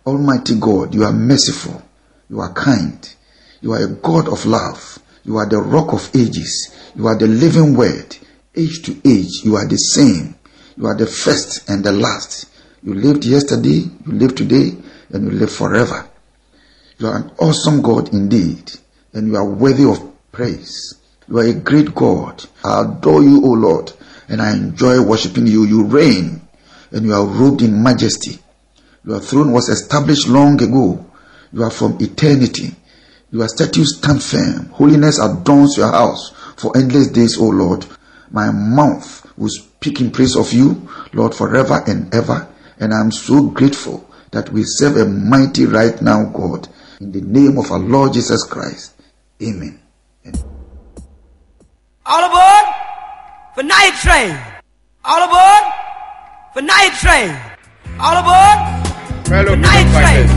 Almighty God, you are merciful. You are kind. You are a God of love. You are the rock of ages. You are the living word. Age to age, you are the same. You are the first and the last. You lived yesterday, you live today, and you live forever. You are an awesome God indeed, and you are worthy of praise. You are a great God. I adore you, O Lord, and I enjoy worshiping you. You reign, and you are robed in majesty. Your throne was established long ago. You are from eternity. Your statutes stand firm. Holiness adorns your house for endless days, O Lord. My mouth will speak in praise of you, Lord, forever and ever. And I am so grateful that we serve a mighty right now God. In the name of our Lord Jesus Christ. Amen. All aboard for Night Train. All aboard for Night Train. All aboard for Night Train.